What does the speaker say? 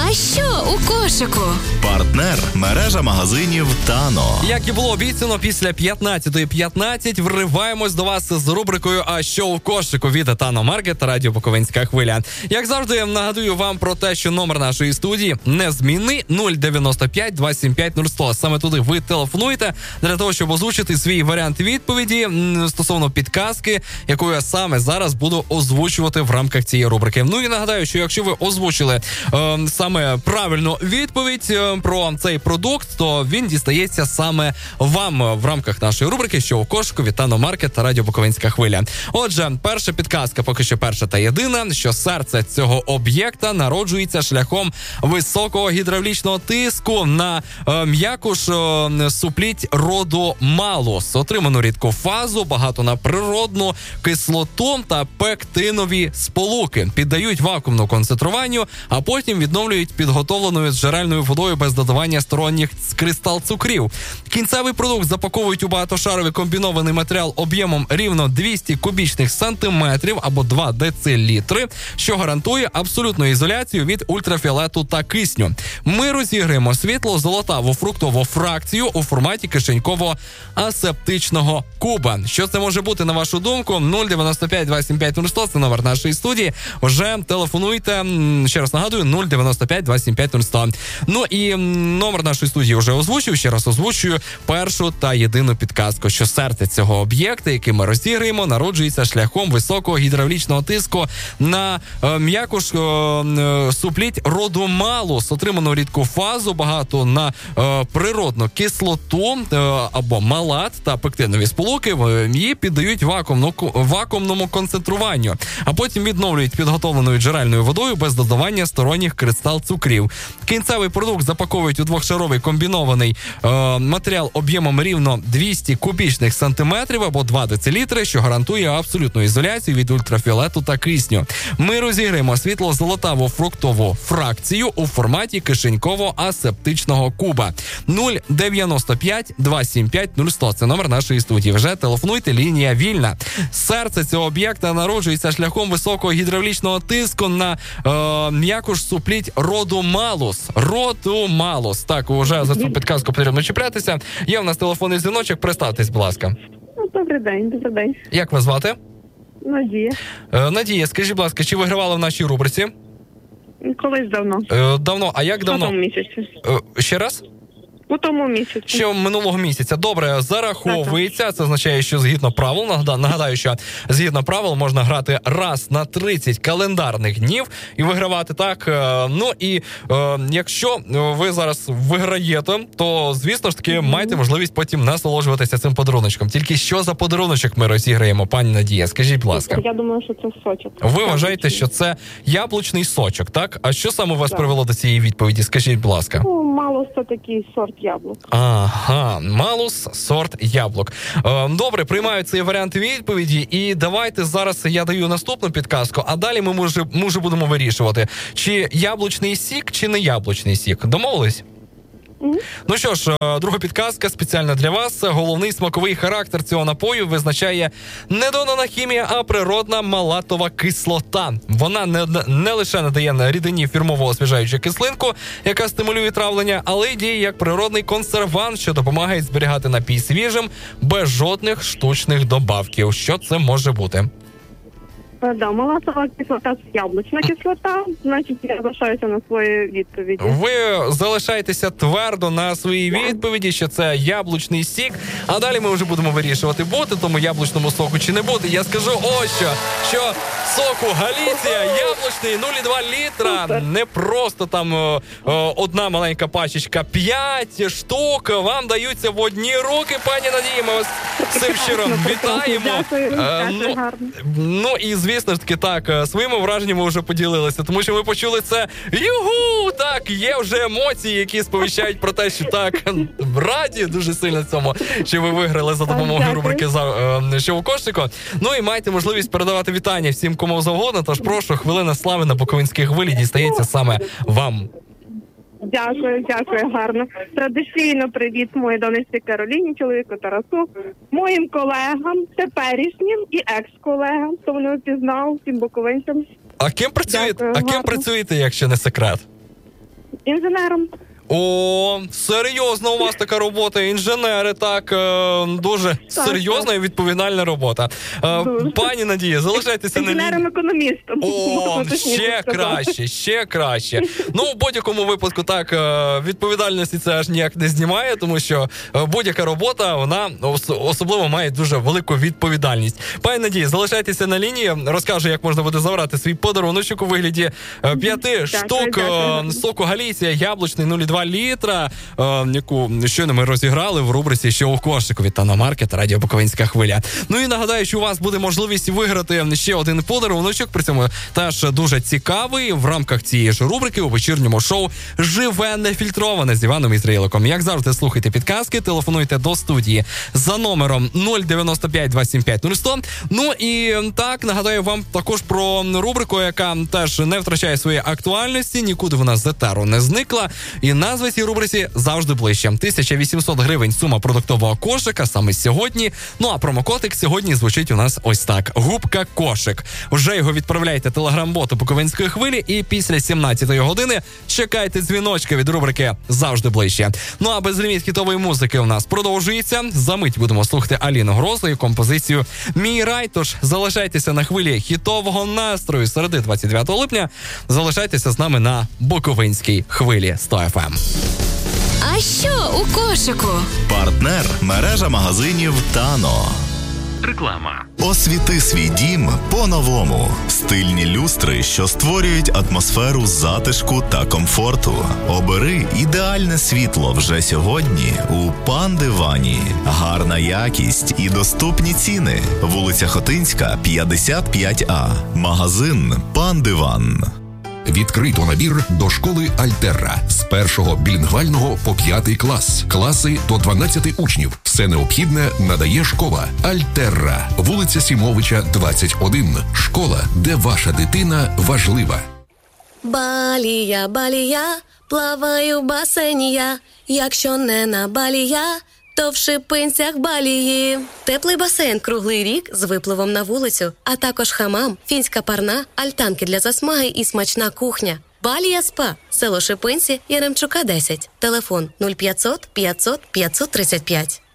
А що у кошику? Партнер – мережа магазинів «Тано». Як і було обіцяно, після 15:15 вриваємось до вас з рубрикою «А що у кошику» від «Тано Маркет» та радіо «Буковинська хвиля». Як завжди, нагадую вам про те, що номер нашої студії незмінний 095 275 0100. Саме туди ви телефонуєте для того, щоб озвучити свій варіант відповіді стосовно підказки, яку я саме зараз буду озвучувати в рамках цієї рубрики. Ну і нагадаю, що якщо ви озвучили саме правильну відповідь про цей продукт, то він дістається саме вам в рамках нашої рубрики «Що у кошику» від «Тано Маркет» та радіо «Буковинська хвиля». Отже, перша підказка, поки що перша та єдина, що серце цього об'єкта народжується шляхом високого гідравлічного тиску на м'якуш суплідь роду малус. Отриману рідку фазу, багато на природну кислоту та пектинові сполуки. Піддають вакуумну концентруванню, а потім відновлюють підготовленою з джерельною водою без додавання сторонніх кристал цукрів. Кінцевий продукт запаковують у багатошаровий комбінований матеріал об'ємом рівно 200 кубічних сантиметрів або 2 децилітри, що гарантує абсолютну ізоляцію від ультрафіолету та кисню. Ми розіграємо світло-золотаву фруктову фракцію у форматі кишеньково-асептичного куба. Що це може бути, на вашу думку? 095 275 0100 – це номер нашої студії. Вже телефонуйте, ще раз нагадую, 095 275 0100. Ну і номер нашої студії вже озвучив, ще раз озвучую першу та єдину підказку, що серце цього об'єкта, який ми розіграємо, народжується шляхом високого гідравлічного тиску на м'якуш суплідь роду малус. Отриману рідку фазу, багато на природну кислоту або малат та пектинові сполуки, її піддають вакуумному концентруванню, а потім відновлюють підготовленою джерельною водою без додавання сторонніх кристал цукрів. Кінцевий продукт запаковують у двохшаровий комбінований матеріал об'ємом рівно 200 кубічних сантиметрів або 2 децилітри, що гарантує абсолютну ізоляцію від ультрафіолету та кисню. Ми розіграємо світло-золотаву фруктову фракцію у форматі кишеньково-асептичного куба. 095 275 0100. Це номер нашої студії. Вже телефонуйте, лінія вільна. Серце цього об'єкта народжується шляхом високого гідравлічного тиску на м'якуш суплідь роду малус. Роду малус. Так, вже за цю підказку потрібно чіплятися. Є в нас телефонний дзвіночок. Представтесь, будь ласка. Добрий день, добрий день. Як вас звати? Надія. Надія, скажіть, будь ласка, чи вигравали в нашій рубриці? Колись давно. Давно. А як давно? У тому місяці. Ще раз? У тому місяці. Ще минулого місяця. Добре, зараховується. Це означає, що згідно правил, нагадаю, що згідно правил можна грати раз на 30 календарних днів і вигравати так. Ну і якщо ви зараз виграєте, то, звісно ж таки, маєте можливість потім насолоджуватися цим подаруночком. Тільки що за подаруночок ми розіграємо, пані Надія? Скажіть, будь ласка. Я думаю, що це сочок. Ви вважаєте, що це яблучний сочок, так? А що саме вас привело до цієї відповіді? Скажіть, будь ласка. Малус – це такий сорт яблук. Ага, малус, сорт яблук. Добре, приймаю цей варіант відповіді, і давайте зараз я даю наступну підказку, а далі ми може будемо вирішувати, чи яблучний сік, чи не яблучний сік. Домовились? Ну що ж, друга підказка спеціально для вас. Головний смаковий характер цього напою визначає не додана хімія, а природна малатова кислота. Вона не лише надає рідині фірмову освіжаючу кислинку, яка стимулює травлення, але й діє як природний консервант, що допомагає зберігати напій свіжим, без жодних штучних добавків. Що це може бути? Да, малатова кислота, яблучна кислота, значить я залишаюся на своїй відповіді. Ви залишаєтеся твердо на своїй відповіді, що це яблучний сік, а далі ми вже будемо вирішувати, бути тому яблучному соку чи не бути. Я скажу ось що соку Галіція яблучний 0,2 літра, супер. Не просто там одна маленька пачечка, 5 штук вам даються в одні руки, пані Надії, ми вас всім щиро вітаємо. Дякую, гарно. Ну і звісно ж таки, так, своїми враженнями вже поділилися, тому що ми почули це югу, так, є вже емоції, які сповіщають про те, що так, раді дуже сильно цьому, що ви виграли за допомогою рубрики «Що у кошику». Ну і маєте можливість передавати вітання всім, кому завгодно, тож прошу, хвилина слави на Буковинській хвилі дістається саме вам. Дякую, гарно. Традиційно привіт моїй донечці Кароліні, чоловіку Тарасу, моїм колегам, теперішнім і екс-колегам, хто мене впізнав, всім буковинцям. А ким працюєте, якщо не секрет? інженером. О, серйозно у вас така робота, інженери, так, дуже серйозна і відповідальна робота. Пані Надія, залишайтеся на лінії. Інженером-економістом. О, ще краще. Ну, в будь-якому випадку, так, відповідальності це аж ніяк не знімає, тому що будь-яка робота, вона особливо має дуже велику відповідальність. Пані Надія, залишайтеся на лінії, розкажу, як можна буде забрати свій подаруночок у вигляді 5 штук соку Галіція, яблучний, 0,2 літра, яку щойно ми розіграли в рубриці «Що у кошику» від Таномаркет, Радіо Буковинська хвиля. Ну і нагадаю, що у вас буде можливість виграти ще один подаруночок, при цьому теж дуже цікавий, в рамках цієї ж рубрики у вечірньому шоу «Живе нефільтроване» з Іваном Ізраїликом. Як завжди, слухайте підказки, телефонуйте до студії за номером 095 275 0100. Ну і так, нагадаю вам також про рубрику, яка теж не втрачає своєї актуальності, нікуди вона з етеру не зникла. І назва цій рубриці завжди ближче. 1800 гривень сума продуктового кошика саме сьогодні. Ну а промокодик сьогодні звучить у нас ось так. Губка кошик. Вже його відправляйте телеграм-боту Буковинської хвилі і після 17-ї години чекайте дзвіночки від рубрики «Завжди ближче». Ну а безліміт хітової музики у нас продовжується. Замить будемо слухати Аліну Грозу і композицію «Мій рай». Тож залишайтеся на хвилі хітового настрою середи 29 липня. Залишайтеся з нами на Буковинській хвилі 100 FM. А що у кошику? Партнер – мережа магазинів «Тано». Реклама. Освіти свій дім по-новому. Стильні люстри, що створюють атмосферу затишку та комфорту. Обери ідеальне світло вже сьогодні у «Пан Дивані». Гарна якість і доступні ціни. Вулиця Хотинська, 55А. Магазин «Пан Диван». Відкрито набір до школи Альтерра з 1-го білінгвального по 5-й клас. Класи до 12 учнів. Все необхідне надає школа Альтерра. Вулиця Сімовича, 21. Школа, де ваша дитина важлива. Балія, балія, плаваю в басейні я. Якщо не на балія, то в Шипинцях балії. Теплий басейн круглий рік з випливом на вулицю, а також хамам, фінська парна, альтанки для засмаги і смачна кухня. Балія СПА. Село Шипинці, Яремчука, 10. Телефон 0500 500 535.